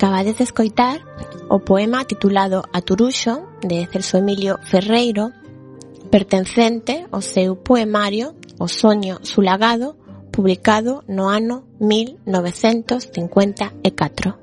Acabades de escoitar o poema titulado Aturuxo, de Celso Emilio Ferreiro, pertencente ao seu poemario O soño sulagado, publicado no ano 1954.